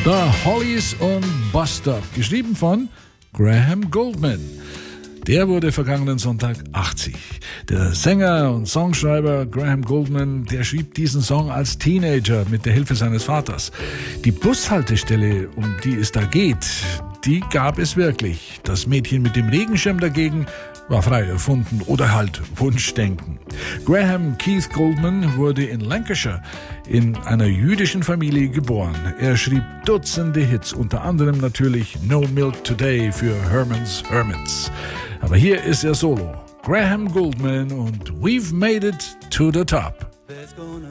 The Hollies und Bus Stop, geschrieben von Graham Gouldman. Der wurde vergangenen Sonntag 80. Der Sänger und Songschreiber Graham Gouldman, der schrieb diesen Song als Teenager mit der Hilfe seines Vaters. Die Bushaltestelle, um die es da geht, die gab es wirklich. Das Mädchen mit dem Regenschirm dagegen war frei erfunden oder halt Wunschdenken. Graham Keith Gouldman wurde in Lancashire in einer jüdischen Familie geboren. Er schrieb Dutzende Hits, unter anderem natürlich No Milk Today für Herman's Hermits. Aber hier ist er solo. Graham Gouldman und We've Made It to the Top. There's gonna